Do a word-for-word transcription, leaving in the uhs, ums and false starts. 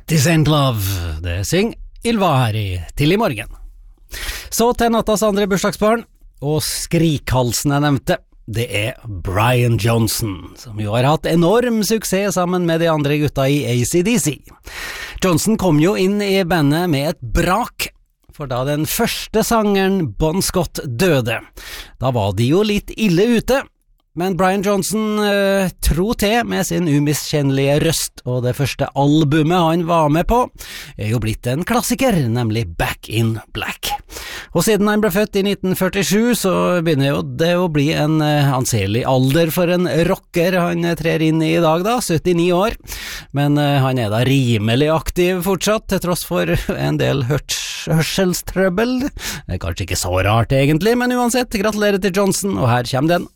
Practice and Love, det syng Ylva her i Til i morgen. Så til nattas andre bursdagsbarn, og skrikhalsen jeg nevnte, det er Brian Johnson, som jo har hatt enorm suksess sammen med de andre gutta i A C D C. Johnson kom jo inn i bandet med et brak, for da den første sangeren Bon Scott døde, da var de jo litt ille ute. Men Brian Johnson eh, tro til med sin umiskjennelige røst, og det første albumet han var med på er jo blitt en klassiker, nemlig Back in Black. Og siden han ble født i nitten førtisju, så begynner jo det å bli en eh, anselig alder for en rocker han trer inn i i dag da, syttini år. Men eh, han er da rimelig aktiv fortsatt, til tross for en del hørs hørselstrøbbel. Det er kanskje ikke så rart egentlig, men uansett, gratulerer til Johnson, og her kommer den.